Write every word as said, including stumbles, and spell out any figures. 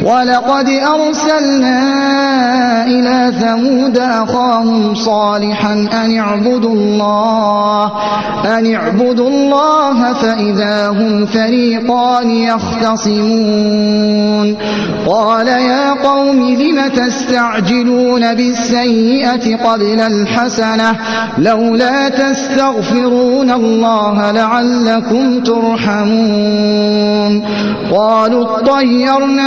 ولقد أرسلنا إلى ثمود أخاهم صالحا أن اعبدوا الله أن اعبدوا الله فإذا هم فريقان يختصمون قال يا قوم لم تستعجلون بالسيئة قبل الحسنة لولا تستغفرون الله لعلكم ترحمون قالوا اطيرنا